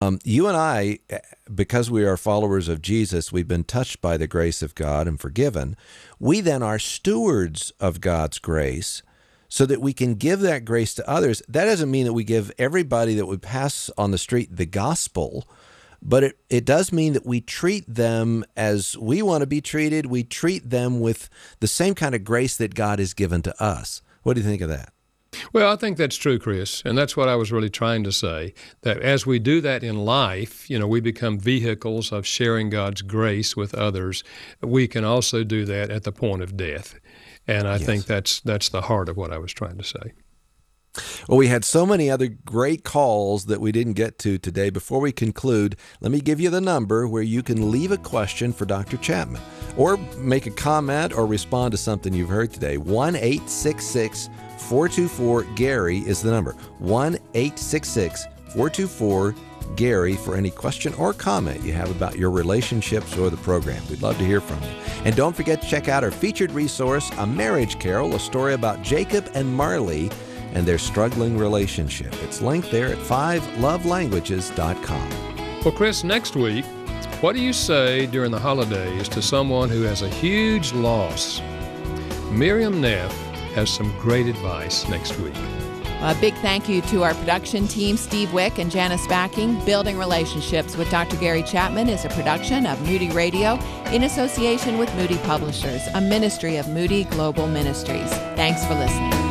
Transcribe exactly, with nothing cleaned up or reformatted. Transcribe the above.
Um, you and I, because we are followers of Jesus, we've been touched by the grace of God and forgiven. We then are stewards of God's grace so that we can give that grace to others. That doesn't mean that we give everybody that we pass on the street the gospel, but it, it does mean that we treat them as we want to be treated. We treat them with the same kind of grace that God has given to us. What do you think of that? Well, I think that's true, Chris, and that's what I was really trying to say, that as we do that in life, you know, we become vehicles of sharing God's grace with others. We can also do that at the point of death, and I yes. think that's that's the heart of what I was trying to say. Well, we had so many other great calls that we didn't get to today. Before we conclude, let me give you the number where you can leave a question for Doctor Chapman or make a comment or respond to something you've heard today. one eight six six, four two four, Gary is the number. one eight six six, four two four, Gary for any question or comment you have about your relationships or the program. We'd love to hear from you. And don't forget to check out our featured resource, A Marriage Carol, a story about Jacob and Marley and their struggling relationship. It's linked there at five love languages dot com. Well, Chris, next week, what do you say during the holidays to someone who has a huge loss? Miriam Neff has some great advice next week. A big thank you to our production team, Steve Wick and Janice Backing. Building Relationships with Doctor Gary Chapman is a production of Moody Radio in association with Moody Publishers, a ministry of Moody Global Ministries. Thanks for listening.